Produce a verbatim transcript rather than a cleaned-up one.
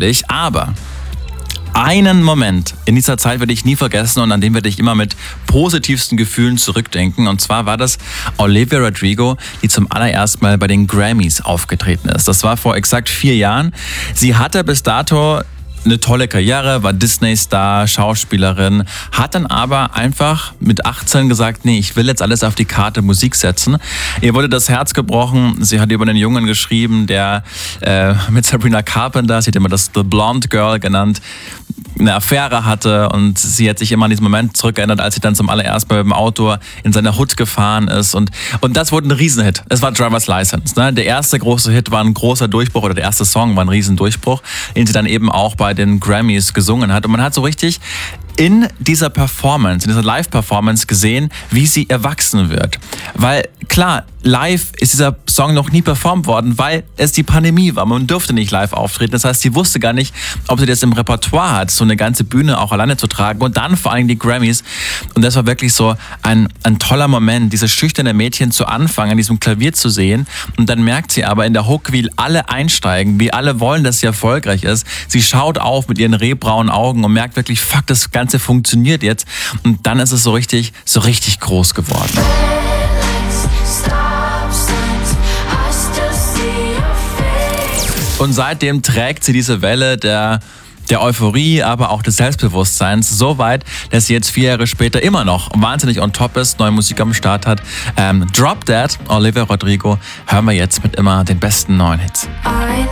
natürlich, aber einen Moment in dieser Zeit werde ich nie vergessen und an den werde ich immer mit positivsten Gefühlen zurückdenken. Und zwar war das Olivia Rodrigo, die zum allerersten Mal bei den Grammys aufgetreten ist. Das war vor exakt vier Jahren. Sie hatte bis dato eine tolle Karriere, war Disney-Star, Schauspielerin, hat dann aber einfach mit achtzehn gesagt, nee, ich will jetzt alles auf die Karte Musik setzen. Ihr wurde das Herz gebrochen, sie hat über einen Jungen geschrieben, der äh, mit Sabrina Carpenter, sie hat immer das The Blonde Girl genannt, eine Affäre hatte und sie hat sich immer an diesen Moment zurückerinnert, als sie dann zum allerersten Mal mit dem Auto in seine Hood gefahren ist und, und das wurde ein Riesenhit. Es war Driver's License. Ne? Der erste große Hit war ein großer Durchbruch oder der erste Song war ein Riesendurchbruch, den sie dann eben auch bei den Grammys gesungen hat und man hat so richtig in dieser Performance, in dieser Live-Performance gesehen, wie sie erwachsen wird. Weil klar, live ist dieser Song noch nie performt worden, weil es die Pandemie war. Man durfte nicht live auftreten. Das heißt, sie wusste gar nicht, ob sie das im Repertoire hat, so eine ganze Bühne auch alleine zu tragen und dann vor allem die Grammys. Und das war wirklich so ein, ein toller Moment, dieses schüchterne Mädchen zu Anfang an diesem Klavier zu sehen. Und dann merkt sie aber in der Hook, wie alle einsteigen, wie alle wollen, dass sie erfolgreich ist. Sie schaut auf mit ihren rehbraunen Augen und merkt wirklich, fuck, das Ganze funktioniert jetzt. Und dann ist es so richtig, so richtig groß geworden. Und seitdem trägt sie diese Welle der, der Euphorie, aber auch des Selbstbewusstseins so weit, dass sie jetzt vier Jahre später immer noch wahnsinnig on top ist, neue Musik am Start hat. Ähm, Drop Dead, Olivia Rodrigo, hören wir jetzt mit immer den besten neuen Hits. I